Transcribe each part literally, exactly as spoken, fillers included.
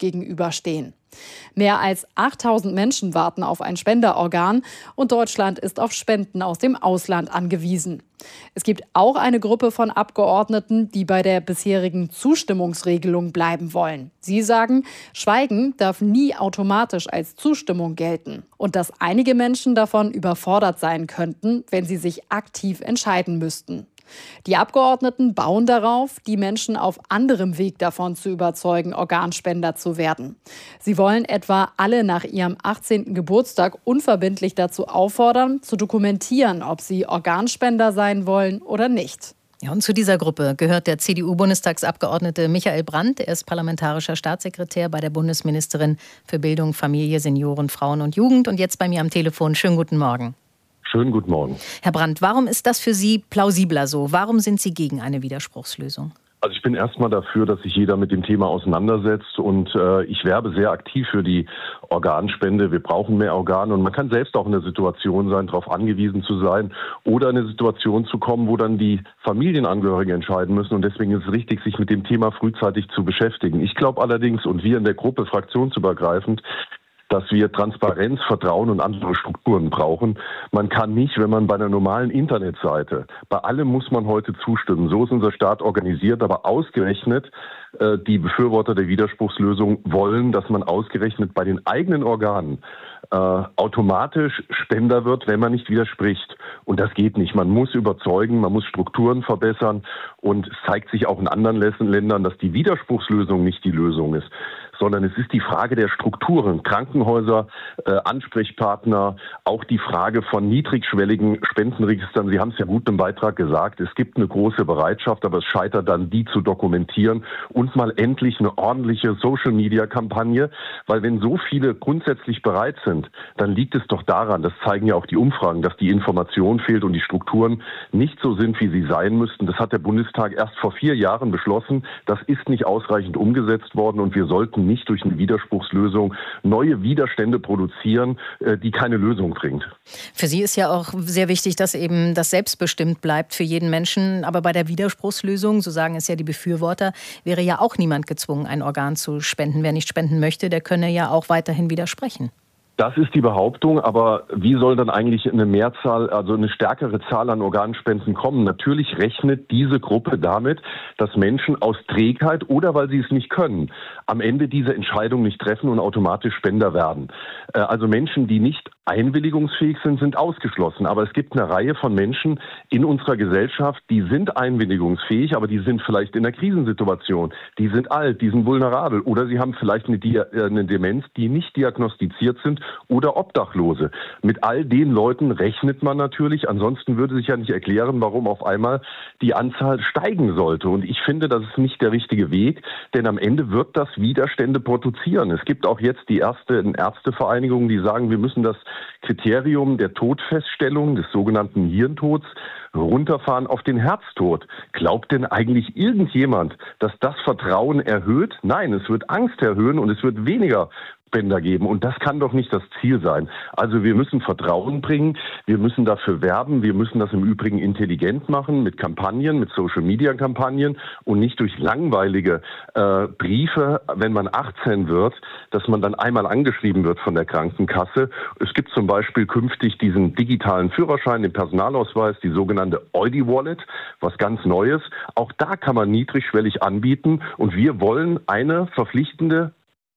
gegenüberstehen. Mehr als achttausend Menschen warten auf ein Spenderorgan und Deutschland ist auf Spenden aus dem Ausland angewiesen. Es gibt auch eine Gruppe von Abgeordneten, die bei der bisherigen Zustimmungsregelung bleiben wollen. Sie sagen, Schweigen darf nie automatisch als Zustimmung gelten und dass einige Menschen davon überfordert sein könnten, wenn sie sich aktiv entscheiden müssten. Die Abgeordneten bauen darauf, die Menschen auf anderem Weg davon zu überzeugen, Organspender zu werden. Sie wollen etwa alle nach ihrem achtzehnten Geburtstag unverbindlich dazu auffordern, zu dokumentieren, ob sie Organspender sein wollen oder nicht. Ja, und zu dieser Gruppe gehört der C D U-Bundestagsabgeordnete Michael Brandt. Er ist parlamentarischer Staatssekretär bei der Bundesministerin für Bildung, Familie, Senioren, Frauen und Jugend. Und jetzt bei mir am Telefon. Schönen guten Morgen. Schönen guten Morgen. Herr Brandt, warum ist das für Sie plausibler so? Warum sind Sie gegen eine Widerspruchslösung? Also ich bin erstmal dafür, dass sich jeder mit dem Thema auseinandersetzt und äh, ich werbe sehr aktiv für die Organspende. Wir brauchen mehr Organe und man kann selbst auch in der Situation sein, darauf angewiesen zu sein oder in eine Situation zu kommen, wo dann die Familienangehörigen entscheiden müssen und deswegen ist es richtig, sich mit dem Thema frühzeitig zu beschäftigen. Ich glaube allerdings, und wir in der Gruppe fraktionsübergreifend, dass wir Transparenz, Vertrauen und andere Strukturen brauchen. Man kann nicht, wenn man bei einer normalen Internetseite, bei allem muss man heute zustimmen. So ist unser Staat organisiert, aber ausgerechnet äh, die Befürworter der Widerspruchslösung wollen, dass man ausgerechnet bei den eigenen Organen äh, automatisch Spender wird, wenn man nicht widerspricht. Und das geht nicht. Man muss überzeugen, man muss Strukturen verbessern und es zeigt sich auch in anderen Ländern, dass die Widerspruchslösung nicht die Lösung ist, sondern es ist die Frage der Strukturen, Krankenhäuser, äh, Ansprechpartner, auch die Frage von niedrigschwelligen Spendenregistern. Sie haben es ja gut im Beitrag gesagt, es gibt eine große Bereitschaft, aber es scheitert dann, die zu dokumentieren und mal endlich eine ordentliche Social-Media-Kampagne, weil wenn so viele grundsätzlich bereit sind, dann liegt es doch daran, das zeigen ja auch die Umfragen, dass die Information fehlt und die Strukturen nicht so sind, wie sie sein müssten. Das hat der Bundestag erst vor vier Jahren beschlossen. Das ist nicht ausreichend umgesetzt worden und wir sollten nicht durch eine Widerspruchslösung neue Widerstände produzieren, die keine Lösung bringt. Für Sie ist ja auch sehr wichtig, dass eben das selbstbestimmt bleibt für jeden Menschen. Aber bei der Widerspruchslösung, so sagen es ja die Befürworter, wäre ja auch niemand gezwungen, ein Organ zu spenden. Wer nicht spenden möchte, der könne ja auch weiterhin widersprechen. Das ist die Behauptung, aber wie soll dann eigentlich eine Mehrzahl, also eine stärkere Zahl an Organspenden kommen? Natürlich rechnet diese Gruppe damit, dass Menschen aus Trägheit oder weil sie es nicht können, am Ende diese Entscheidung nicht treffen und automatisch Spender werden. Also Menschen, die nicht einwilligungsfähig sind, sind ausgeschlossen. Aber es gibt eine Reihe von Menschen in unserer Gesellschaft, die sind einwilligungsfähig, aber die sind vielleicht in einer Krisensituation. Die sind alt, die sind vulnerabel oder sie haben vielleicht eine, Di- eine Demenz, die nicht diagnostiziert sind oder Obdachlose. Mit all den Leuten rechnet man natürlich. Ansonsten würde sich ja nicht erklären, warum auf einmal die Anzahl steigen sollte. Und ich finde, das ist nicht der richtige Weg, denn am Ende wird das Widerstände produzieren. Es gibt auch jetzt die ersten Ärztevereinigungen, die sagen, wir müssen das Kriterium der Todfeststellung, des sogenannten Hirntods, runterfahren auf den Herztod. Glaubt denn eigentlich irgendjemand, dass das Vertrauen erhöht? Nein, es wird Angst erhöhen und es wird weniger Spender geben. Und das kann doch nicht das Ziel sein. Also wir müssen Vertrauen bringen, wir müssen dafür werben, wir müssen das im Übrigen intelligent machen mit Kampagnen, mit Social-Media-Kampagnen und nicht durch langweilige äh, Briefe, wenn man achtzehn wird, dass man dann einmal angeschrieben wird von der Krankenkasse. Es gibt zum Beispiel künftig diesen digitalen Führerschein, den Personalausweis, die sogenannte Eudi-Wallet, was ganz Neues. Auch da kann man niedrigschwellig anbieten und wir wollen eine verpflichtende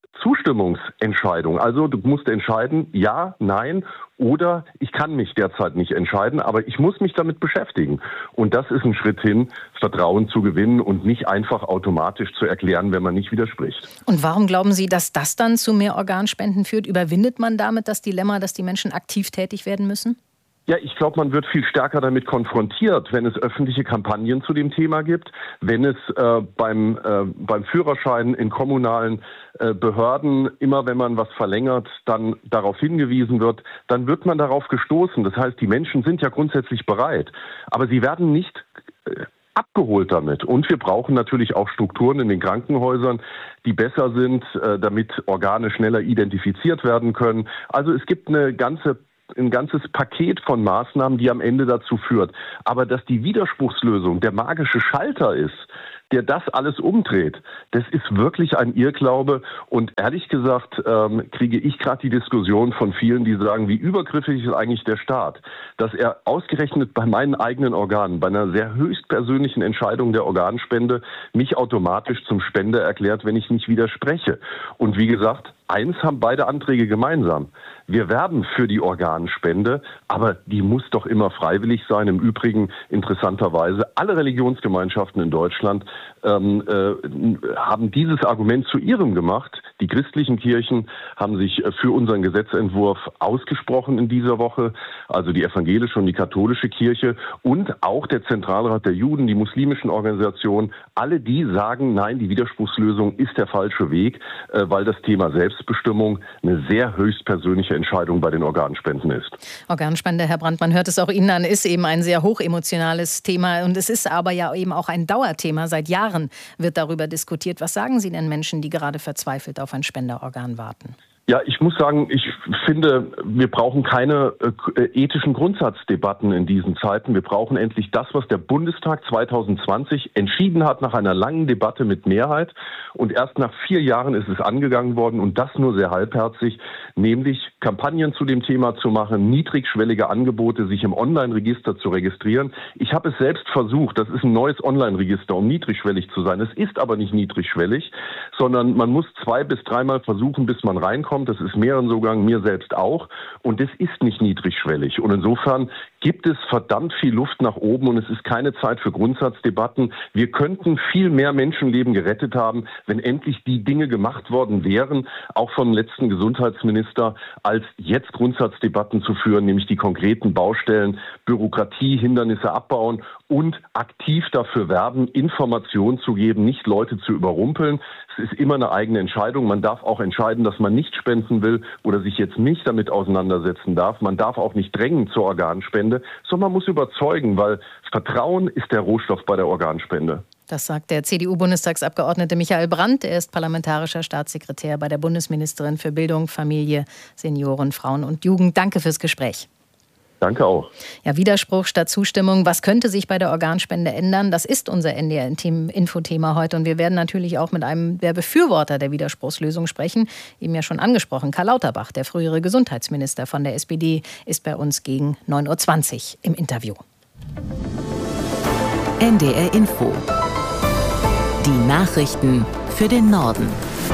Zustimmungsentscheidung. Also du musst entscheiden, ja, nein oder ich kann mich derzeit nicht entscheiden, aber ich muss mich damit beschäftigen. Und das ist ein Schritt hin, Vertrauen zu gewinnen und nicht einfach automatisch zu erklären, wenn man nicht widerspricht. Und warum glauben Sie, dass das dann zu mehr Organspenden führt? Überwindet man damit das Dilemma, dass die Menschen aktiv tätig werden müssen? Ja, ich glaube, man wird viel stärker damit konfrontiert, wenn es öffentliche Kampagnen zu dem Thema gibt, wenn es äh, beim, äh, beim Führerschein in kommunalen äh, Behörden, immer wenn man was verlängert, dann darauf hingewiesen wird, dann wird man darauf gestoßen. Das heißt, die Menschen sind ja grundsätzlich bereit, aber sie werden nicht äh, abgeholt damit. Und wir brauchen natürlich auch Strukturen in den Krankenhäusern, die besser sind, äh, damit Organe schneller identifiziert werden können. Also es gibt eine ganze ein ganzes Paket von Maßnahmen, die am Ende dazu führt. Aber dass die Widerspruchslösung der magische Schalter ist, der das alles umdreht, das ist wirklich ein Irrglaube. Und ehrlich gesagt ähm, kriege ich gerade die Diskussion von vielen, die sagen, wie übergriffig ist eigentlich der Staat, dass er ausgerechnet bei meinen eigenen Organen, bei einer sehr höchstpersönlichen Entscheidung der Organspende, mich automatisch zum Spender erklärt, wenn ich nicht widerspreche. Und wie gesagt, eins haben beide Anträge gemeinsam. Wir werben für die Organspende, aber die muss doch immer freiwillig sein. Im Übrigen interessanterweise, alle Religionsgemeinschaften in Deutschland ähm, äh, haben dieses Argument zu ihrem gemacht. Die christlichen Kirchen haben sich für unseren Gesetzentwurf ausgesprochen in dieser Woche, also die evangelische und die katholische Kirche und auch der Zentralrat der Juden, die muslimischen Organisationen. Alle die sagen, nein, die Widerspruchslösung ist der falsche Weg, äh, weil das Thema Selbstbestimmung eine sehr höchstpersönliche Entscheidung bei den Organspenden ist. Organspende, Herr Brandt, man hört es auch Ihnen an, ist eben ein sehr hochemotionales Thema und es ist aber ja eben auch ein Dauerthema. Seit Jahren wird darüber diskutiert. Was sagen Sie denn Menschen, die gerade verzweifelt auf ein Spenderorgan warten? Ja, ich muss sagen, ich finde, wir brauchen keine äh, ethischen Grundsatzdebatten in diesen Zeiten. Wir brauchen endlich das, was der Bundestag zwanzig zwanzig entschieden hat nach einer langen Debatte mit Mehrheit. Und erst nach vier Jahren ist es angegangen worden und das nur sehr halbherzig, nämlich Kampagnen zu dem Thema zu machen, niedrigschwellige Angebote, sich im Online-Register zu registrieren. Ich habe es selbst versucht, das ist ein neues Online-Register, um niedrigschwellig zu sein. Es ist aber nicht niedrigschwellig, sondern man muss zwei bis dreimal versuchen, bis man reinkommt. Das ist mehreren so gegangen, mir selbst auch. Und es ist nicht niedrigschwellig. Und insofern gibt es verdammt viel Luft nach oben und es ist keine Zeit für Grundsatzdebatten. Wir könnten viel mehr Menschenleben gerettet haben, wenn endlich die Dinge gemacht worden wären, auch vom letzten Gesundheitsminister, als jetzt Grundsatzdebatten zu führen, nämlich die konkreten Baustellen, Bürokratie, Hindernisse abbauen und aktiv dafür werben, Informationen zu geben, nicht Leute zu überrumpeln. Es ist immer eine eigene Entscheidung. Man darf auch entscheiden, dass man nicht spenden will oder sich jetzt nicht damit auseinandersetzen darf. Man darf auch nicht drängen zur Organspende, sondern man muss überzeugen, weil Vertrauen ist der Rohstoff bei der Organspende. Das sagt der C D U-Bundestagsabgeordnete Michael Brandt. Er ist parlamentarischer Staatssekretär bei der Bundesministerin für Bildung, Familie, Senioren, Frauen und Jugend. Danke fürs Gespräch. Danke auch. Ja, Widerspruch statt Zustimmung. Was könnte sich bei der Organspende ändern? Das ist unser N D R-Infothema heute. Und wir werden natürlich auch mit einem der Befürworter der Widerspruchslösung sprechen. Eben ja schon angesprochen, Karl Lauterbach, der frühere Gesundheitsminister von der S P D, ist bei uns gegen neun Uhr zwanzig im Interview. N D R Info. Die Nachrichten für den Norden.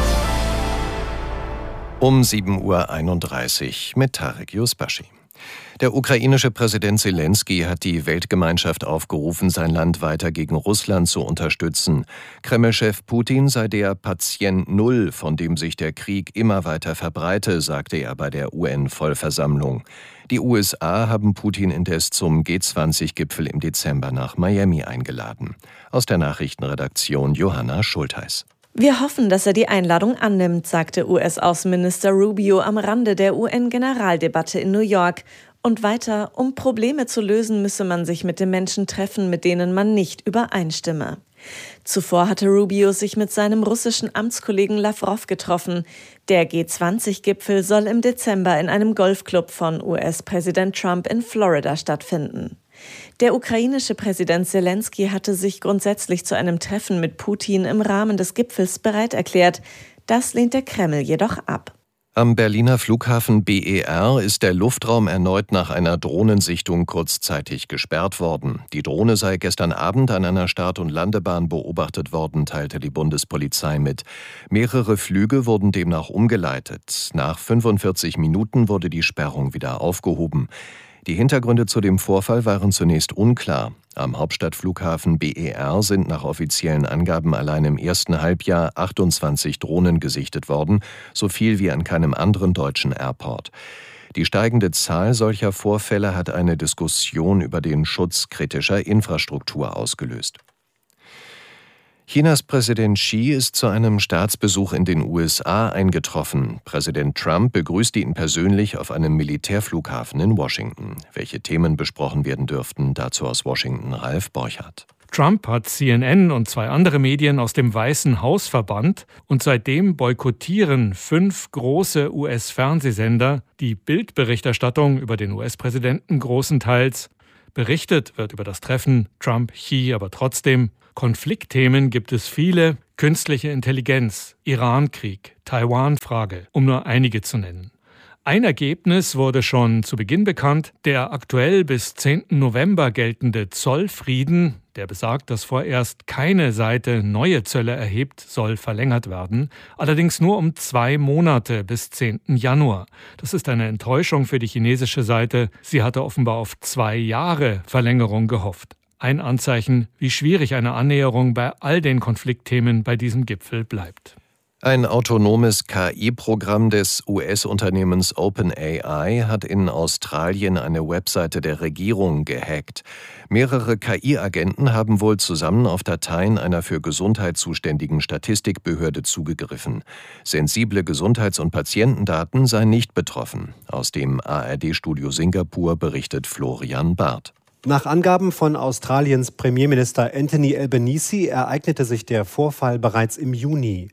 Um sieben Uhr einunddreißig mit Tarek Yusbashi. Der ukrainische Präsident Selensky hat die Weltgemeinschaft aufgerufen, sein Land weiter gegen Russland zu unterstützen. Kreml-Chef Putin sei der Patient Null, von dem sich der Krieg immer weiter verbreite, sagte er bei der U N-Vollversammlung. Die U S A haben Putin indes zum G zwanzig Gipfel im Dezember nach Miami eingeladen. Aus der Nachrichtenredaktion Johanna Schultheis. Wir hoffen, dass er die Einladung annimmt, sagte U S-Außenminister Rubio am Rande der U N-Generaldebatte in New York. Und weiter, um Probleme zu lösen, müsse man sich mit den Menschen treffen, mit denen man nicht übereinstimme. Zuvor hatte Rubio sich mit seinem russischen Amtskollegen Lavrov getroffen. Der G zwanzig Gipfel soll im Dezember in einem Golfclub von U S-Präsident Trump in Florida stattfinden. Der ukrainische Präsident Selensky hatte sich grundsätzlich zu einem Treffen mit Putin im Rahmen des Gipfels bereit erklärt. Das lehnt der Kreml jedoch ab. Am Berliner Flughafen B E R ist der Luftraum erneut nach einer Drohnensichtung kurzzeitig gesperrt worden. Die Drohne sei gestern Abend an einer Start- und Landebahn beobachtet worden, teilte die Bundespolizei mit. Mehrere Flüge wurden demnach umgeleitet. Nach fünfundvierzig Minuten wurde die Sperrung wieder aufgehoben. Die Hintergründe zu dem Vorfall waren zunächst unklar. Am Hauptstadtflughafen B E R sind nach offiziellen Angaben allein im ersten Halbjahr achtundzwanzig Drohnen gesichtet worden, so viel wie an keinem anderen deutschen Airport. Die steigende Zahl solcher Vorfälle hat eine Diskussion über den Schutz kritischer Infrastruktur ausgelöst. Chinas Präsident Xi ist zu einem Staatsbesuch in den U S A eingetroffen. Präsident Trump begrüßte ihn persönlich auf einem Militärflughafen in Washington. Welche Themen besprochen werden dürften, dazu aus Washington Ralf Borchardt. Trump hat C N N und zwei andere Medien aus dem Weißen Haus verbannt und seitdem boykottieren fünf große U S-Fernsehsender die Bildberichterstattung über den U S-Präsidenten großenteils. Berichtet wird über das Treffen Trump-Xi aber trotzdem. Konfliktthemen gibt es viele: künstliche Intelligenz, Iran-Krieg, Taiwan-Frage, um nur einige zu nennen. Ein Ergebnis wurde schon zu Beginn bekannt: der aktuell bis zehnten November geltende Zollfrieden, der besagt, dass vorerst keine Seite neue Zölle erhebt, soll verlängert werden, allerdings nur um zwei Monate bis zehnten Januar. Das ist eine Enttäuschung für die chinesische Seite. Sie hatte offenbar auf zwei Jahre Verlängerung gehofft. Ein Anzeichen, wie schwierig eine Annäherung bei all den Konfliktthemen bei diesem Gipfel bleibt. Ein autonomes K I-Programm des U S-Unternehmens OpenAI hat in Australien eine Webseite der Regierung gehackt. Mehrere K I-Agenten haben wohl zusammen auf Dateien einer für Gesundheit zuständigen Statistikbehörde zugegriffen. Sensible Gesundheits- und Patientendaten seien nicht betroffen. Aus dem A R D-Studio Singapur berichtet Florian Barth. Nach Angaben von Australiens Premierminister Anthony Albanese ereignete sich der Vorfall bereits im Juni.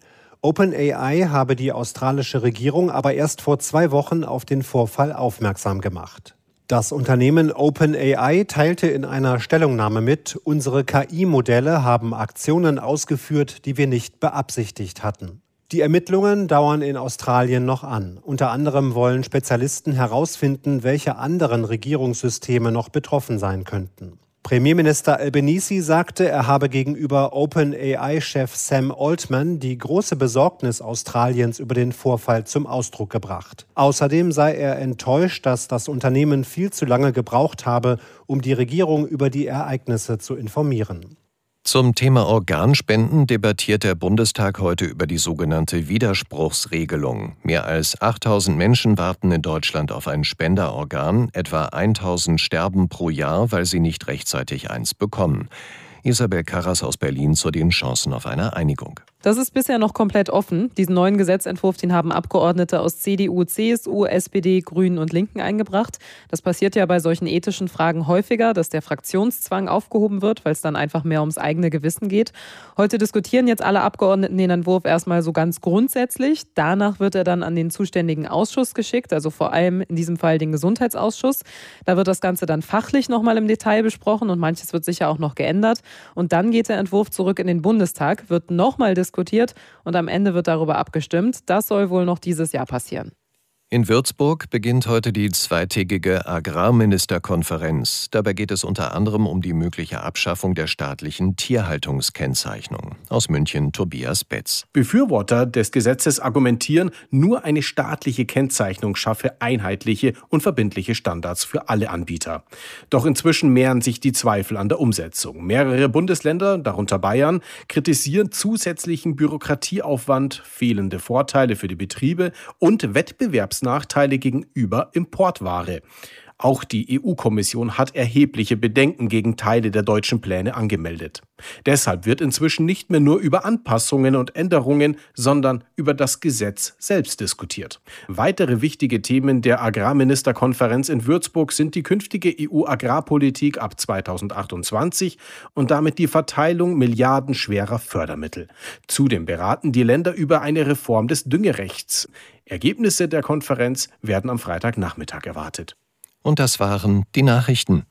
OpenAI habe die australische Regierung aber erst vor zwei Wochen auf den Vorfall aufmerksam gemacht. Das Unternehmen OpenAI teilte in einer Stellungnahme mit, unsere K I-Modelle haben Aktionen ausgeführt, die wir nicht beabsichtigt hatten. Die Ermittlungen dauern in Australien noch an. Unter anderem wollen Spezialisten herausfinden, welche anderen Regierungssysteme noch betroffen sein könnten. Premierminister Albanese sagte, er habe gegenüber OpenAI-Chef Sam Altman die große Besorgnis Australiens über den Vorfall zum Ausdruck gebracht. Außerdem sei er enttäuscht, dass das Unternehmen viel zu lange gebraucht habe, um die Regierung über die Ereignisse zu informieren. Zum Thema Organspenden debattiert der Bundestag heute über die sogenannte Widerspruchsregelung. Mehr als achttausend Menschen warten in Deutschland auf ein Spenderorgan. Etwa tausend sterben pro Jahr, weil sie nicht rechtzeitig eins bekommen. Isabel Karras aus Berlin zu den Chancen auf eine Einigung. Das ist bisher noch komplett offen. Diesen neuen Gesetzentwurf, den haben Abgeordnete aus C D U, C S U, S P D, Grünen und Linken eingebracht. Das passiert ja bei solchen ethischen Fragen häufiger, dass der Fraktionszwang aufgehoben wird, weil es dann einfach mehr ums eigene Gewissen geht. Heute diskutieren jetzt alle Abgeordneten den Entwurf erstmal so ganz grundsätzlich. Danach wird er dann an den zuständigen Ausschuss geschickt, also vor allem in diesem Fall den Gesundheitsausschuss. Da wird das Ganze dann fachlich nochmal im Detail besprochen und manches wird sicher auch noch geändert. Und dann geht der Entwurf zurück in den Bundestag, wird nochmal diskutiert. diskutiert und am Ende wird darüber abgestimmt. Das soll wohl noch dieses Jahr passieren. In Würzburg beginnt heute die zweitägige Agrarministerkonferenz. Dabei geht es unter anderem um die mögliche Abschaffung der staatlichen Tierhaltungskennzeichnung. Aus München Tobias Betz. Befürworter des Gesetzes argumentieren, nur eine staatliche Kennzeichnung schaffe einheitliche und verbindliche Standards für alle Anbieter. Doch inzwischen mehren sich die Zweifel an der Umsetzung. Mehrere Bundesländer, darunter Bayern, kritisieren zusätzlichen Bürokratieaufwand, fehlende Vorteile für die Betriebe und Wettbewerbs Nachteile gegenüber Importware. Auch die E U-Kommission hat erhebliche Bedenken gegen Teile der deutschen Pläne angemeldet. Deshalb wird inzwischen nicht mehr nur über Anpassungen und Änderungen, sondern über das Gesetz selbst diskutiert. Weitere wichtige Themen der Agrarministerkonferenz in Würzburg sind die künftige E U-Agrarpolitik ab zweitausendachtundzwanzig und damit die Verteilung milliardenschwerer Fördermittel. Zudem beraten die Länder über eine Reform des Düngerechts. Ergebnisse der Konferenz werden am Freitagnachmittag erwartet. Und das waren die Nachrichten.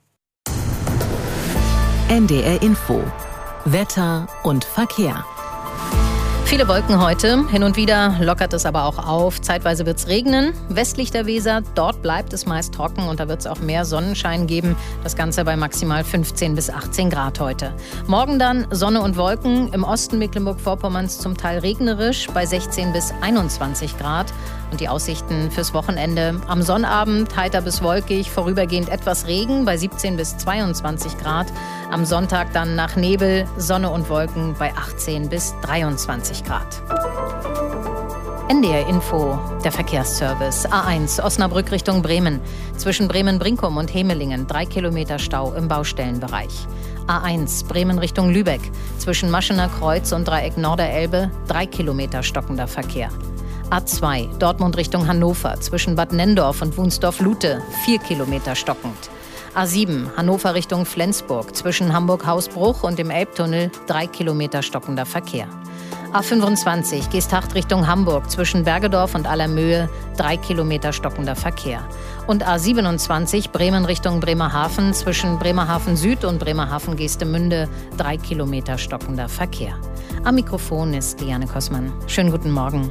N D R Info. Wetter und Verkehr. Viele Wolken heute, hin und wieder lockert es aber auch auf. Zeitweise wird es regnen. Westlich der Weser, dort bleibt es meist trocken und da wird es auch mehr Sonnenschein geben. Das Ganze bei maximal fünfzehn bis achtzehn Grad heute. Morgen dann Sonne und Wolken, im Osten Mecklenburg-Vorpommerns zum Teil regnerisch bei sechzehn bis einundzwanzig Grad. Und die Aussichten fürs Wochenende: am Sonnabend heiter bis wolkig, vorübergehend etwas Regen bei siebzehn bis zweiundzwanzig Grad. Am Sonntag dann nach Nebel, Sonne und Wolken bei achtzehn bis dreiundzwanzig Grad. N D R Info, der Verkehrsservice. A eins, Osnabrück Richtung Bremen. Zwischen Bremen-Brinkum und Hemelingen drei Kilometer Stau im Baustellenbereich. A eins, Bremen Richtung Lübeck. Zwischen Maschener Kreuz und Dreieck Norderelbe drei Kilometer stockender Verkehr. A zwei, Dortmund Richtung Hannover, zwischen Bad Nendorf und Wunsdorf-Lute, vier Kilometer stockend. A sieben, Hannover Richtung Flensburg, zwischen Hamburg-Hausbruch und dem Elbtunnel, drei Kilometer stockender Verkehr. A fünfundzwanzig, Geesthacht Richtung Hamburg, zwischen Bergedorf und Allermöhe, drei Kilometer stockender Verkehr. Und A siebenundzwanzig, Bremen Richtung Bremerhaven, zwischen Bremerhaven Süd und Bremerhaven Geestemünde, drei Kilometer stockender Verkehr. Am Mikrofon ist Liane Kossmann. Schönen guten Morgen.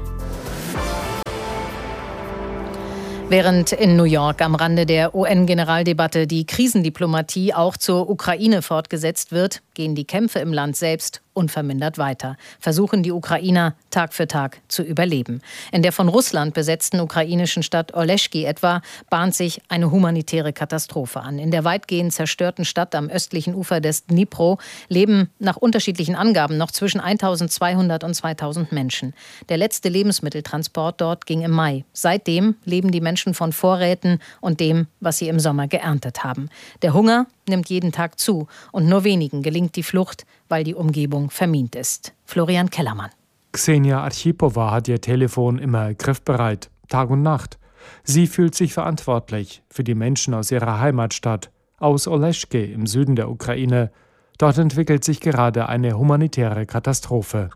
Während in New York am Rande der U N-Generaldebatte die Krisendiplomatie auch zur Ukraine fortgesetzt wird, gehen die Kämpfe im Land selbst unvermindert weiter, versuchen die Ukrainer Tag für Tag zu überleben. In der von Russland besetzten ukrainischen Stadt Oleschki etwa bahnt sich eine humanitäre Katastrophe an. In der weitgehend zerstörten Stadt am östlichen Ufer des Dnipro leben nach unterschiedlichen Angaben noch zwischen eintausendzweihundert und zweitausend Menschen. Der letzte Lebensmitteltransport dort ging im Mai. Seitdem leben die Menschen von Vorräten und dem, was sie im Sommer geerntet haben. Der Hunger nimmt jeden Tag zu und nur wenigen gelingt die Flucht, weil die Umgebung vermint ist. Florian Kellermann. Ksenia Archipowa hat ihr Telefon immer griffbereit, Tag und Nacht. Sie fühlt sich verantwortlich für die Menschen aus ihrer Heimatstadt, aus Oleschki im Süden der Ukraine. Dort entwickelt sich gerade eine humanitäre Katastrophe.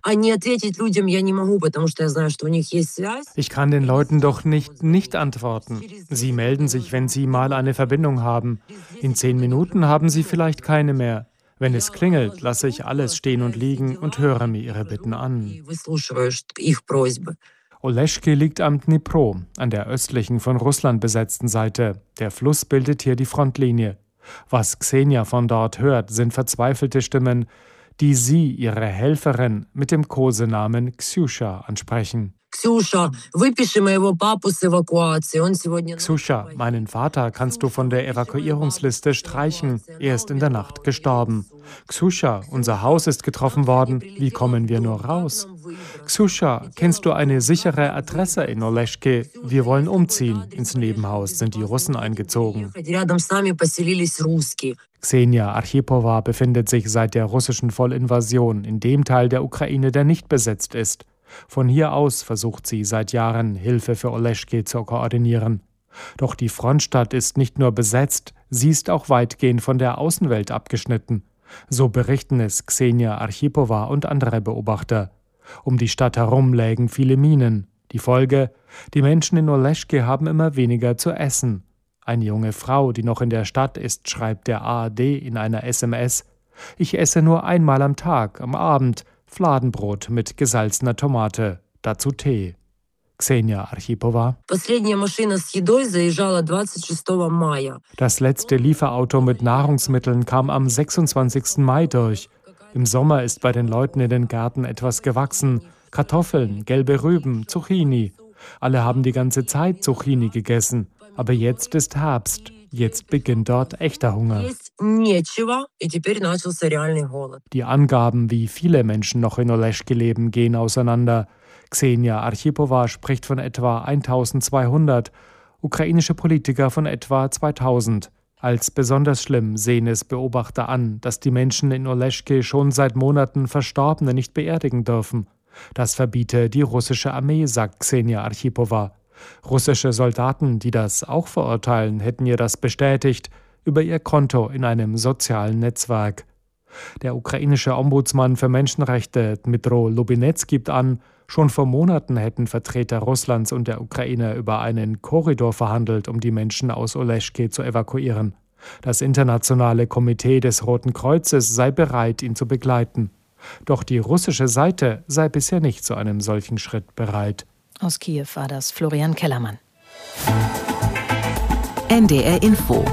Ich kann den Leuten doch nicht nicht antworten. Sie melden sich, wenn sie mal eine Verbindung haben. In zehn Minuten haben sie vielleicht keine mehr. Wenn es klingelt, lasse ich alles stehen und liegen und höre mir ihre Bitten an. Oleschki liegt am Dnipro, an der östlichen von Russland besetzten Seite. Der Fluss bildet hier die Frontlinie. Was Ksenia von dort hört, sind verzweifelte Stimmen, die sie, ihre Helferin, mit dem Kosenamen Ksjuscha ansprechen. Ksjuscha, meinen Vater kannst du von der Evakuierungsliste streichen. Er ist in der Nacht gestorben. Ksjuscha, unser Haus ist getroffen worden. Wie kommen wir nur raus? Ksjuscha, kennst du eine sichere Adresse in Oleschki? Wir wollen umziehen. Ins Nebenhaus sind die Russen eingezogen. Ksenia Archipowa befindet sich seit der russischen Vollinvasion in dem Teil der Ukraine, der nicht besetzt ist. Von hier aus versucht sie seit Jahren, Hilfe für Oleschki zu koordinieren. Doch die Frontstadt ist nicht nur besetzt, sie ist auch weitgehend von der Außenwelt abgeschnitten. So berichten es Ksenia Archipowa und andere Beobachter. Um die Stadt herum lägen viele Minen. Die Folge: Die Menschen in Oleschki haben immer weniger zu essen. Eine junge Frau, die noch in der Stadt ist, schreibt der A R D in einer S M S: Ich esse nur einmal am Tag, am Abend, Fladenbrot mit gesalzener Tomate, dazu Tee. Ksenia Archipowa. Das letzte Lieferauto mit Nahrungsmitteln kam am sechsundzwanzigsten Mai durch. Im Sommer ist bei den Leuten in den Gärten etwas gewachsen. Kartoffeln, gelbe Rüben, Zucchini. Alle haben die ganze Zeit Zucchini gegessen. Aber jetzt ist Herbst. Jetzt beginnt dort echter Hunger. Die Angaben, wie viele Menschen noch in Oleschki leben, gehen auseinander. Ksenia Archipowa spricht von etwa eintausendzweihundert, ukrainische Politiker von etwa zweitausend. Als besonders schlimm sehen es Beobachter an, dass die Menschen in Oleschki schon seit Monaten Verstorbene nicht beerdigen dürfen. Das verbiete die russische Armee, sagt Ksenia Archipowa. Russische Soldaten, die das auch verurteilen, hätten ihr das bestätigt über ihr Konto in einem sozialen Netzwerk. Der ukrainische Ombudsmann für Menschenrechte Dmytro Lubinets gibt an, schon vor Monaten hätten Vertreter Russlands und der Ukraine über einen Korridor verhandelt, um die Menschen aus Oleschki zu evakuieren. Das internationale Komitee des Roten Kreuzes sei bereit, ihn zu begleiten. Doch die russische Seite sei bisher nicht zu einem solchen Schritt bereit. Aus Kiew war das Florian Kellermann. N D R Info.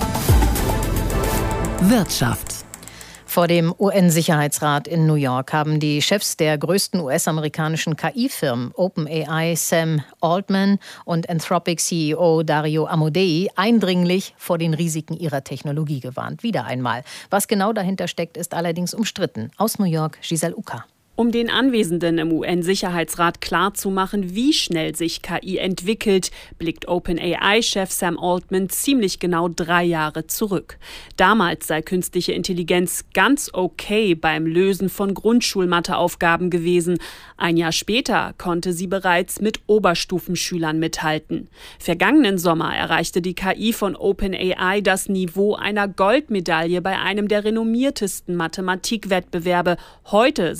Wirtschaft. Vor dem U N-Sicherheitsrat in New York haben die Chefs der größten U S-amerikanischen K I-Firmen OpenAI Sam Altman und Anthropic C E O Dario Amodei eindringlich vor den Risiken ihrer Technologie gewarnt. Wieder einmal. Was genau dahinter steckt, ist allerdings umstritten. Aus New York, Giselle Uka. Um den Anwesenden im U N-Sicherheitsrat klarzumachen, wie schnell sich K I entwickelt, blickt OpenAI-Chef Sam Altman ziemlich genau drei Jahre zurück. Damals sei künstliche Intelligenz ganz okay beim Lösen von Grundschulmatheaufgaben gewesen. Ein Jahr später konnte sie bereits mit Oberstufenschülern mithalten. Vergangenen Sommer erreichte die K I von OpenAI das Niveau einer Goldmedaille bei einem der renommiertesten Mathematikwettbewerbe. Heute sei sie so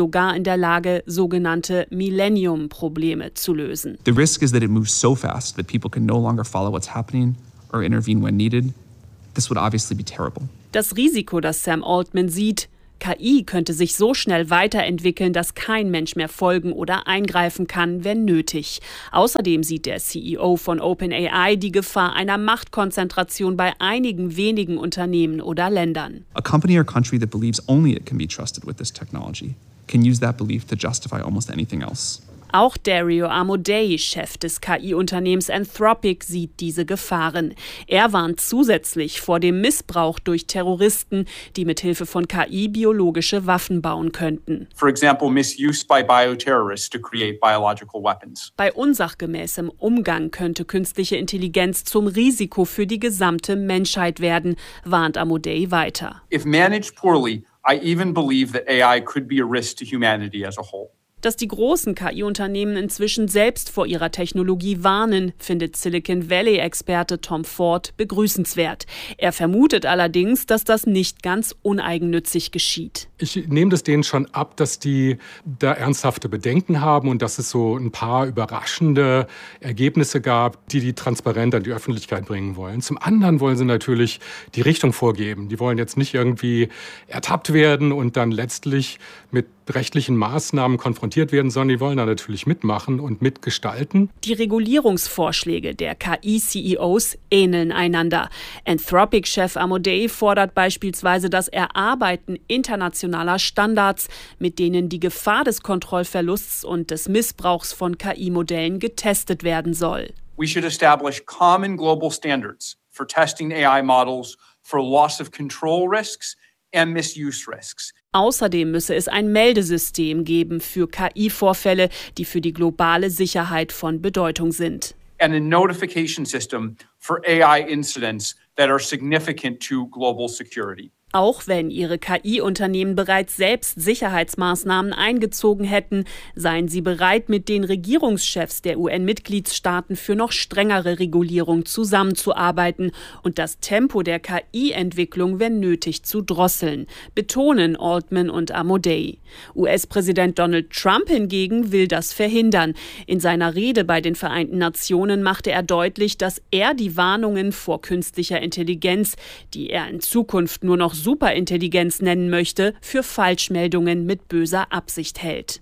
sogar in der Lage, sogenannte Millennium-Probleme zu lösen. The risk is that it moves so fast that people can no longer follow what's happening or intervene when needed. This would obviously be terrible. Das Risiko, das Sam Altman sieht: K I könnte sich so schnell weiterentwickeln, dass kein Mensch mehr folgen oder eingreifen kann, wenn nötig. Außerdem sieht der C E O von OpenAI die Gefahr einer Machtkonzentration bei einigen wenigen Unternehmen oder Ländern. A company or country that believes only it can be trusted with this technology can use that belief to justify almost anything else. Auch Dario Amodei, Chef des K I-Unternehmens Anthropic, sieht diese Gefahren. Er warnt zusätzlich vor dem Missbrauch durch Terroristen, die mit Hilfe von K I biologische Waffen bauen könnten. For example, misuse by bioterrorists to create biological weapons. Bei unsachgemäßem Umgang könnte künstliche Intelligenz zum Risiko für die gesamte Menschheit werden, warnt Amodei weiter. If managed poorly, I even believe that A I could be a risk to humanity as a whole. Dass die großen K I-Unternehmen inzwischen selbst vor ihrer Technologie warnen, findet Silicon Valley-Experte Tom Ford begrüßenswert. Er vermutet allerdings, dass das nicht ganz uneigennützig geschieht. Ich nehme das denen schon ab, dass die da ernsthafte Bedenken haben und dass es so ein paar überraschende Ergebnisse gab, die die transparent an die Öffentlichkeit bringen wollen. Zum anderen wollen sie natürlich die Richtung vorgeben. Die wollen jetzt nicht irgendwie ertappt werden und dann letztlich mit rechtlichen Maßnahmen konfrontiert werden, sondern die wollen da natürlich mitmachen und mitgestalten. Die Regulierungsvorschläge der K I-C E Os ähneln einander. Anthropic-Chef Amodei fordert beispielsweise das Erarbeiten internationaler Standards, mit denen die Gefahr des Kontrollverlusts und des Missbrauchs von K I-Modellen getestet werden soll. We should establish common global standards for testing A I models for loss of control risks and misuse risks. Außerdem müsse es ein Meldesystem geben für K I-Vorfälle, die für die globale Sicherheit von Bedeutung sind. And a notification system for A I incidents that are significant to global security. Auch wenn ihre K I-Unternehmen bereits selbst Sicherheitsmaßnahmen eingezogen hätten, seien sie bereit, mit den Regierungschefs der U N-Mitgliedstaaten für noch strengere Regulierung zusammenzuarbeiten und das Tempo der K I-Entwicklung, wenn nötig, zu drosseln, betonen Altman und Amodei. U S-Präsident Donald Trump hingegen will das verhindern. In seiner Rede bei den Vereinten Nationen machte er deutlich, dass er die Warnungen vor künstlicher Intelligenz, die er in Zukunft nur noch Superintelligenz nennen möchte, für Falschmeldungen mit böser Absicht hält.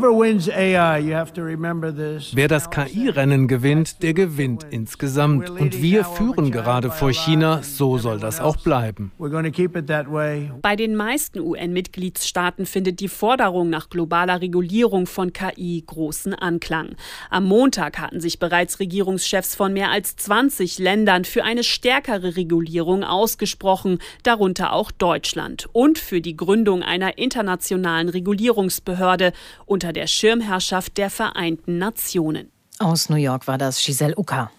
Wer das K I-Rennen gewinnt, der gewinnt insgesamt. Und wir führen gerade vor China, so soll das auch bleiben. Bei den meisten U N-Mitgliedstaaten findet die Forderung nach globaler Regulierung von K I großen Anklang. Am Montag hatten sich bereits Regierungschefs von mehr als zwanzig Ländern für eine stärkere Regulierung ausgesprochen, darunter auch Deutschland, und für die Gründung einer internationalen Regulierungsbehörde unter der Schirmherrschaft der Vereinten Nationen. Aus New York war das Giselle Ucker.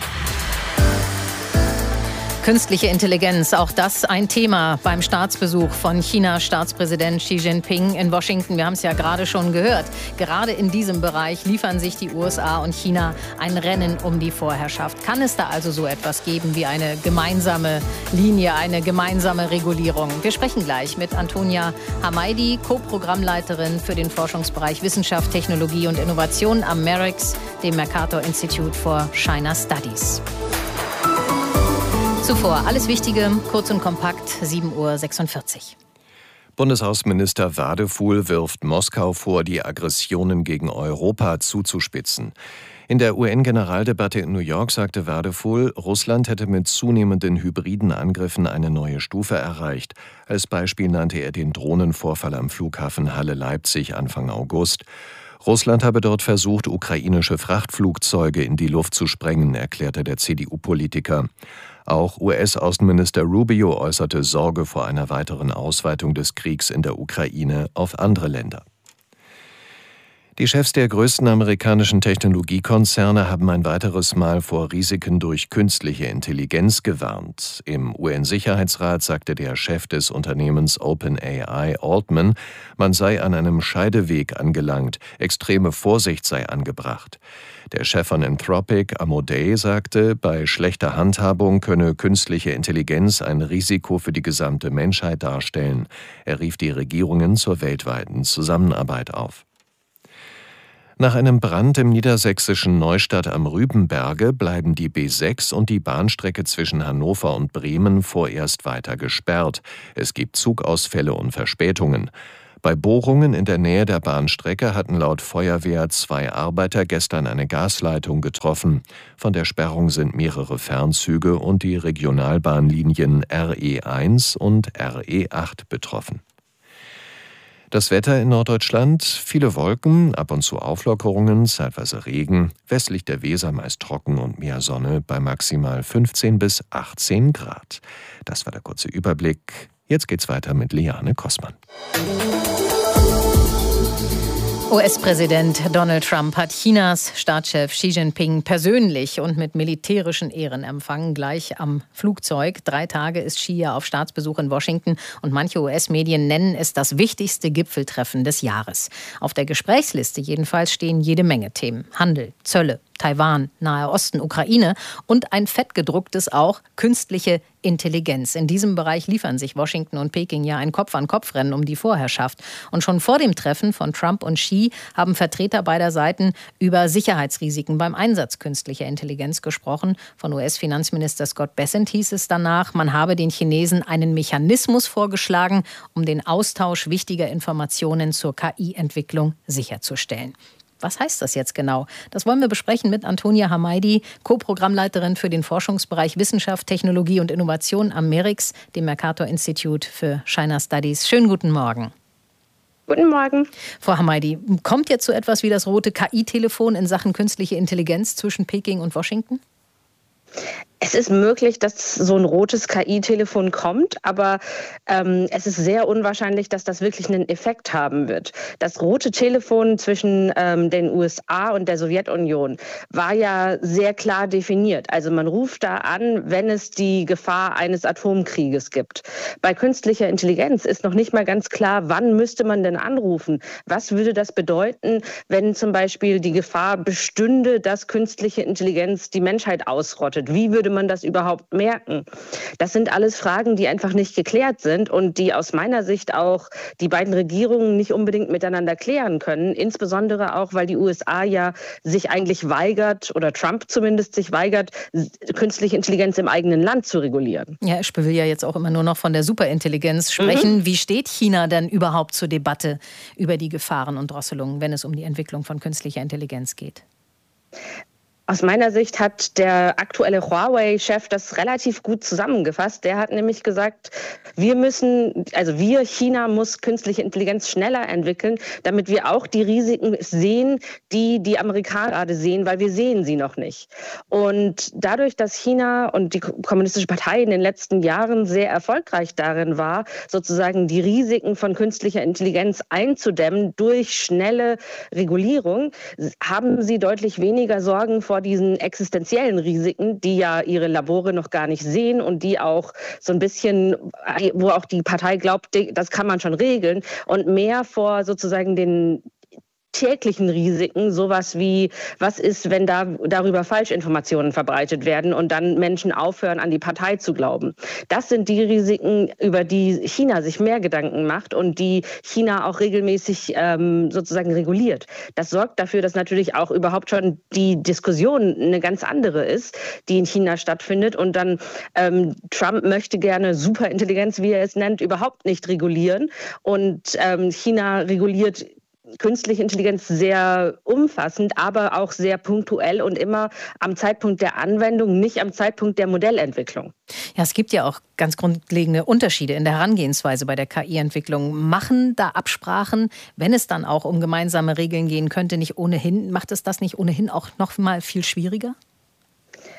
Künstliche Intelligenz, auch das ein Thema beim Staatsbesuch von China-Staatspräsident Xi Jinping in Washington. Wir haben es ja gerade schon gehört. Gerade in diesem Bereich liefern sich die U S A und China ein Rennen um die Vorherrschaft. Kann es da also so etwas geben wie eine gemeinsame Linie, eine gemeinsame Regulierung? Wir sprechen gleich mit Antonia Hamaidi, Co-Programmleiterin für den Forschungsbereich Wissenschaft, Technologie und Innovation am MERICS, dem Mercator Institute for China Studies. Zuvor alles Wichtige, kurz und kompakt, sieben Uhr sechsundvierzig. Bundesaußenminister Wadefuhl wirft Moskau vor, die Aggressionen gegen Europa zuzuspitzen. In der U N-Generaldebatte in New York sagte Wadefuhl, Russland hätte mit zunehmenden hybriden Angriffen eine neue Stufe erreicht. Als Beispiel nannte er den Drohnenvorfall am Flughafen Halle-Leipzig Anfang August. Russland habe dort versucht, ukrainische Frachtflugzeuge in die Luft zu sprengen, erklärte der C D U-Politiker. Auch U S-Außenminister Rubio äußerte Sorge vor einer weiteren Ausweitung des Kriegs in der Ukraine auf andere Länder. Die Chefs der größten amerikanischen Technologiekonzerne haben ein weiteres Mal vor Risiken durch künstliche Intelligenz gewarnt. Im U N-Sicherheitsrat sagte der Chef des Unternehmens OpenAI, Altman, man sei an einem Scheideweg angelangt, extreme Vorsicht sei angebracht. Der Chef von Anthropic, Amodei, sagte, bei schlechter Handhabung könne künstliche Intelligenz ein Risiko für die gesamte Menschheit darstellen. Er rief die Regierungen zur weltweiten Zusammenarbeit auf. Nach einem Brand im niedersächsischen Neustadt am Rübenberge bleiben die B sechs und die Bahnstrecke zwischen Hannover und Bremen vorerst weiter gesperrt. Es gibt Zugausfälle und Verspätungen. Bei Bohrungen in der Nähe der Bahnstrecke hatten laut Feuerwehr zwei Arbeiter gestern eine Gasleitung getroffen. Von der Sperrung sind mehrere Fernzüge und die Regionalbahnlinien R E eins und R E acht betroffen. Das Wetter in Norddeutschland: viele Wolken, ab und zu Auflockerungen, zeitweise Regen, westlich der Weser meist trocken und mehr Sonne bei maximal fünfzehn bis achtzehn Grad. Das war der kurze Überblick. Jetzt geht's weiter mit Liane Kossmann. U S-Präsident Donald Trump hat Chinas Staatschef Xi Jinping persönlich und mit militärischen Ehren empfangen, gleich am Flugzeug. Drei Tage ist Xi ja auf Staatsbesuch in Washington und manche U S-Medien nennen es das wichtigste Gipfeltreffen des Jahres. Auf der Gesprächsliste jedenfalls stehen jede Menge Themen: Handel, Zölle, Taiwan, Nahe Osten, Ukraine und ein fettgedrucktes auch: künstliche Intelligenz. In diesem Bereich liefern sich Washington und Peking ja ein Kopf-an-Kopf-Rennen um die Vorherrschaft. Und schon vor dem Treffen von Trump und Xi haben Vertreter beider Seiten über Sicherheitsrisiken beim Einsatz künstlicher Intelligenz gesprochen. Von U S-Finanzminister Scott Bessent hieß es danach, man habe den Chinesen einen Mechanismus vorgeschlagen, um den Austausch wichtiger Informationen zur K I-Entwicklung sicherzustellen. Was heißt das jetzt genau? Das wollen wir besprechen mit Antonia Hamaidi, Co-Programmleiterin für den Forschungsbereich Wissenschaft, Technologie und Innovation am MERIX, dem Mercator Institute für China Studies. Schönen guten Morgen. Guten Morgen. Frau Hamaidi, kommt jetzt so etwas wie das rote K I-Telefon in Sachen künstliche Intelligenz zwischen Peking und Washington? Es ist möglich, dass so ein rotes K I-Telefon kommt, aber ähm, es ist sehr unwahrscheinlich, dass das wirklich einen Effekt haben wird. Das rote Telefon zwischen ähm, den U S A und der Sowjetunion war ja sehr klar definiert. Also man ruft da an, wenn es die Gefahr eines Atomkrieges gibt. Bei künstlicher Intelligenz ist noch nicht mal ganz klar, wann müsste man denn anrufen? Was würde das bedeuten, wenn zum Beispiel die Gefahr bestünde, dass künstliche Intelligenz die Menschheit ausrottet? Wie würde man das überhaupt merken? Das sind alles Fragen, die einfach nicht geklärt sind und die aus meiner Sicht auch die beiden Regierungen nicht unbedingt miteinander klären können. Insbesondere auch, weil die U S A ja sich eigentlich weigert, oder Trump zumindest sich weigert, künstliche Intelligenz im eigenen Land zu regulieren. Ja, ich will ja jetzt auch immer nur noch von der Superintelligenz sprechen. Mhm. Wie steht China denn überhaupt zur Debatte über die Gefahren und Drosselungen, wenn es um die Entwicklung von künstlicher Intelligenz geht? Aus meiner Sicht hat der aktuelle Huawei-Chef das relativ gut zusammengefasst. Der hat nämlich gesagt, wir müssen, also wir, China muss künstliche Intelligenz schneller entwickeln, damit wir auch die Risiken sehen, die die Amerikaner gerade sehen, weil wir sehen sie noch nicht. Und dadurch, dass China und die Kommunistische Partei in den letzten Jahren sehr erfolgreich darin war, sozusagen die Risiken von künstlicher Intelligenz einzudämmen durch schnelle Regulierung, haben sie deutlich weniger Sorgen vor diesen existenziellen Risiken, die ja ihre Labore noch gar nicht sehen und die auch so ein bisschen, wo auch die Partei glaubt, das kann man schon regeln, und mehr vor sozusagen den täglichen Risiken, sowas wie, was ist, wenn da darüber Falschinformationen verbreitet werden und dann Menschen aufhören, an die Partei zu glauben. Das sind die Risiken, über die China sich mehr Gedanken macht und die China auch regelmäßig ähm, sozusagen reguliert. Das sorgt dafür, dass natürlich auch überhaupt schon die Diskussion eine ganz andere ist, die in China stattfindet, und dann ähm, Trump möchte gerne Superintelligenz, wie er es nennt, überhaupt nicht regulieren, und ähm, China reguliert künstliche Intelligenz sehr umfassend, aber auch sehr punktuell und immer am Zeitpunkt der Anwendung, nicht am Zeitpunkt der Modellentwicklung. Ja, es gibt ja auch ganz grundlegende Unterschiede in der Herangehensweise bei der K I-Entwicklung. Machen da Absprachen, wenn es dann auch um gemeinsame Regeln gehen könnte, nicht ohnehin, macht es das nicht ohnehin auch noch mal viel schwieriger?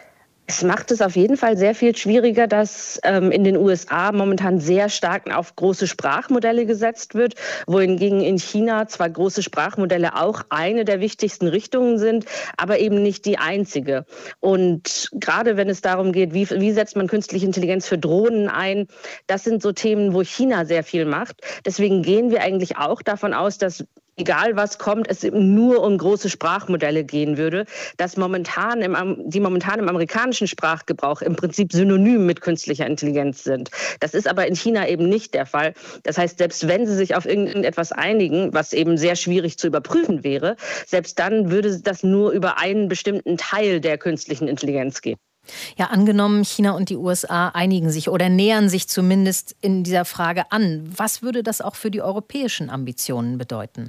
Es macht es auf jeden Fall sehr viel schwieriger, dass ähm, in den U S A momentan sehr stark auf große Sprachmodelle gesetzt wird, wohingegen in China zwar große Sprachmodelle auch eine der wichtigsten Richtungen sind, aber eben nicht die einzige. Und gerade wenn es darum geht, wie, wie setzt man künstliche Intelligenz für Drohnen ein, das sind so Themen, wo China sehr viel macht. Deswegen gehen wir eigentlich auch davon aus, dass egal was kommt, es nur um große Sprachmodelle gehen würde, dass momentan im, die momentan im amerikanischen Sprachgebrauch im Prinzip synonym mit künstlicher Intelligenz sind. Das ist aber in China eben nicht der Fall. Das heißt, selbst wenn sie sich auf irgendetwas einigen, was eben sehr schwierig zu überprüfen wäre, selbst dann würde das nur über einen bestimmten Teil der künstlichen Intelligenz gehen. Ja, angenommen, China und die U S A einigen sich oder nähern sich zumindest in dieser Frage an. Was würde das auch für die europäischen Ambitionen bedeuten?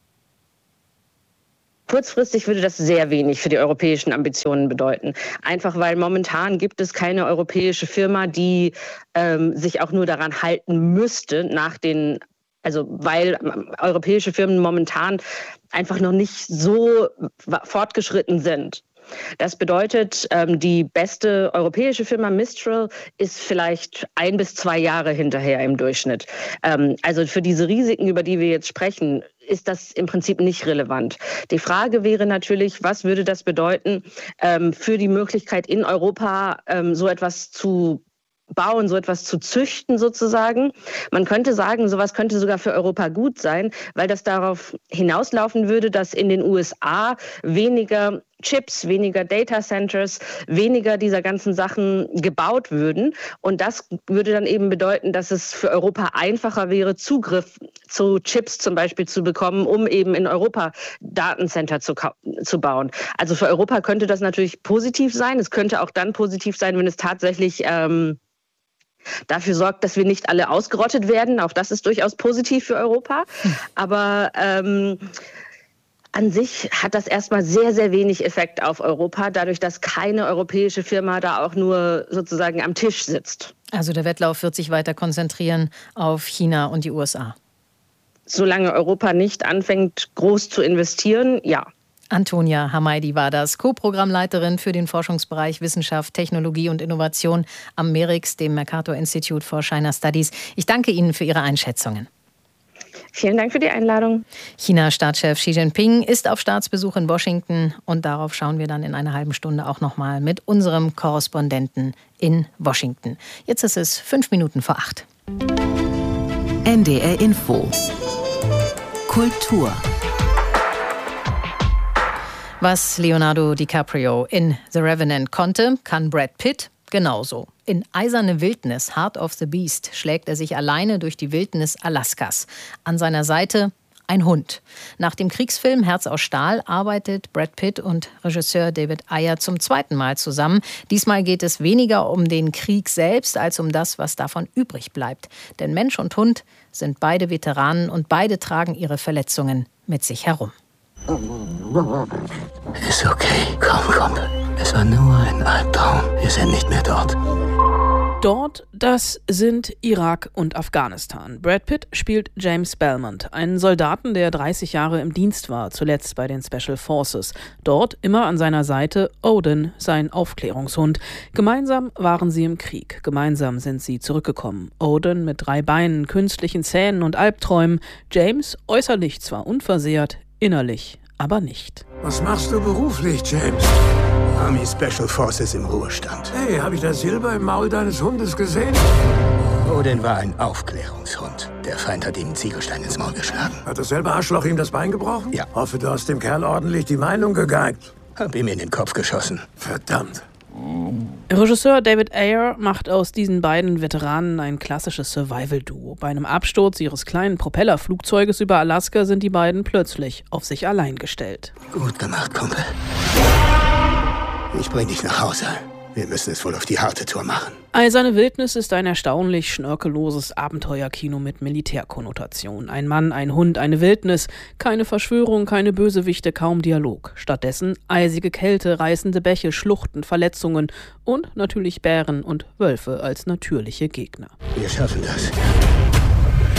Kurzfristig würde das sehr wenig für die europäischen Ambitionen bedeuten. Einfach weil momentan gibt es keine europäische Firma, die ähm, sich auch nur daran halten müsste, nach den, also weil europäische Firmen momentan einfach noch nicht so fortgeschritten sind. Das bedeutet, die beste europäische Firma Mistral ist vielleicht ein bis zwei Jahre hinterher im Durchschnitt. Also für diese Risiken, über die wir jetzt sprechen, ist das im Prinzip nicht relevant. Die Frage wäre natürlich, was würde das bedeuten für die Möglichkeit in Europa so etwas zu bauen, so etwas zu züchten sozusagen. Man könnte sagen, sowas könnte sogar für Europa gut sein, weil das darauf hinauslaufen würde, dass in den U S A weniger Chips, weniger Data Centers, weniger dieser ganzen Sachen gebaut würden. Und das würde dann eben bedeuten, dass es für Europa einfacher wäre, Zugriff zu Chips zum Beispiel zu bekommen, um eben in Europa Datencenter zu, zu bauen. Also für Europa könnte das natürlich positiv sein. Es könnte auch dann positiv sein, wenn es tatsächlich ähm, dafür sorgt, dass wir nicht alle ausgerottet werden. Auch das ist durchaus positiv für Europa. Aber ähm, an sich hat das erstmal sehr, sehr wenig Effekt auf Europa, dadurch, dass keine europäische Firma da auch nur sozusagen am Tisch sitzt. Also der Wettlauf wird sich weiter konzentrieren auf China und die U S A. Solange Europa nicht anfängt, groß zu investieren, ja. Antonia Hamaidi war das, Co-Programmleiterin für den Forschungsbereich Wissenschaft, Technologie und Innovation am MERIX, dem Mercator Institute for China Studies. Ich danke Ihnen für Ihre Einschätzungen. Vielen Dank für die Einladung. China-Staatschef Xi Jinping ist auf Staatsbesuch in Washington und darauf schauen wir dann in einer halben Stunde auch noch mal mit unserem Korrespondenten in Washington. Jetzt ist es fünf Minuten vor acht. N D R Info. Kultur. Was Leonardo DiCaprio in The Revenant konnte, kann Brad Pitt genauso. In Eiserne Wildnis, Heart of the Beast, schlägt er sich alleine durch die Wildnis Alaskas. An seiner Seite ein Hund. Nach dem Kriegsfilm Herz aus Stahl arbeitet Brad Pitt und Regisseur David Ayer zum zweiten Mal zusammen. Diesmal geht es weniger um den Krieg selbst, als um das, was davon übrig bleibt. Denn Mensch und Hund sind beide Veteranen und beide tragen ihre Verletzungen mit sich herum. Ist okay. Komm, komm. Es war nur ein Albtraum. Wir sind nicht mehr dort. Dort, das sind Irak und Afghanistan. Brad Pitt spielt James Belmont, einen Soldaten, der dreißig Jahre im Dienst war, zuletzt bei den Special Forces. Dort immer an seiner Seite Odin, sein Aufklärungshund. Gemeinsam waren sie im Krieg. Gemeinsam sind sie zurückgekommen. Odin mit drei Beinen, künstlichen Zähnen und Albträumen. James äußerlich zwar unversehrt, innerlich aber nicht. Was machst du beruflich, James? Army Special Forces im Ruhestand. Hey, habe ich das Silber im Maul deines Hundes gesehen? Odin war ein Aufklärungshund. Der Feind hat ihm einen Ziegelstein ins Maul geschlagen. Hat dasselbe Arschloch ihm das Bein gebrochen? Ja. Hoffe, du hast dem Kerl ordentlich die Meinung gegeigt. Hab ihm in den Kopf geschossen. Verdammt. Regisseur David Ayer macht aus diesen beiden Veteranen ein klassisches Survival-Duo. Bei einem Absturz ihres kleinen Propellerflugzeuges über Alaska sind die beiden plötzlich auf sich allein gestellt. Gut gemacht, Kumpel. Ich bring dich nach Hause. Wir müssen es wohl auf die harte Tour machen. Eiserne Wildnis ist ein erstaunlich schnörkelloses Abenteuerkino mit Militärkonnotation. Ein Mann, ein Hund, eine Wildnis. Keine Verschwörung, keine Bösewichte, kaum Dialog. Stattdessen eisige Kälte, reißende Bäche, Schluchten, Verletzungen und natürlich Bären und Wölfe als natürliche Gegner. Wir schaffen das.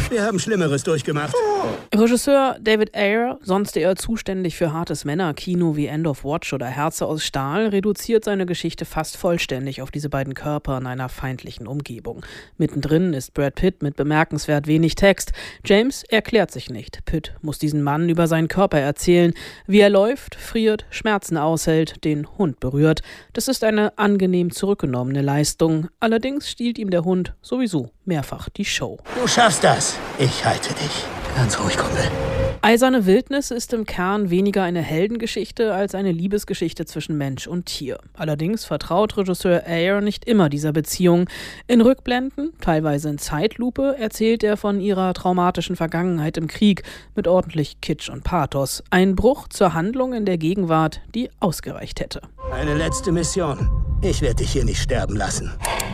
Wir haben Schlimmeres durchgemacht. Regisseur David Ayer, sonst eher zuständig für hartes Männerkino wie End of Watch oder Herze aus Stahl, reduziert seine Geschichte fast vollständig auf diese beiden Körper in einer feindlichen Umgebung. Mittendrin ist Brad Pitt mit bemerkenswert wenig Text. James erklärt sich nicht. Pitt muss diesen Mann über seinen Körper erzählen, wie er läuft, friert, Schmerzen aushält, den Hund berührt. Das ist eine angenehm zurückgenommene Leistung. Allerdings stiehlt ihm der Hund sowieso mehrfach die Show. Du schaffst das. Ich halte dich. Ganz ruhig, Kumpel. Eiserne Wildnis ist im Kern weniger eine Heldengeschichte als eine Liebesgeschichte zwischen Mensch und Tier. Allerdings vertraut Regisseur Ayer nicht immer dieser Beziehung. In Rückblenden, teilweise in Zeitlupe, erzählt er von ihrer traumatischen Vergangenheit im Krieg mit ordentlich Kitsch und Pathos. Ein Bruch zur Handlung in der Gegenwart, die ausgereicht hätte. Eine letzte Mission. Ich werde dich hier nicht sterben lassen.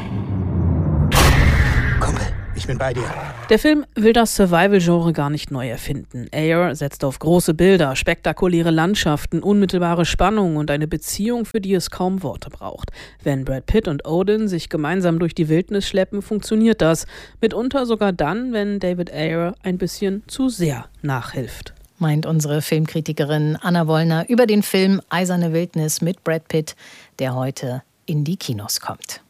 Kumpel. Ich bin bei dir. Der Film will das Survival-Genre gar nicht neu erfinden. Ayer setzt auf große Bilder, spektakuläre Landschaften, unmittelbare Spannung und eine Beziehung, für die es kaum Worte braucht. Wenn Brad Pitt und Odin sich gemeinsam durch die Wildnis schleppen, funktioniert das. Mitunter sogar dann, wenn David Ayer ein bisschen zu sehr nachhilft. Meint unsere Filmkritikerin Anna Wollner über den Film Eiserne Wildnis mit Brad Pitt, der heute in die Kinos kommt.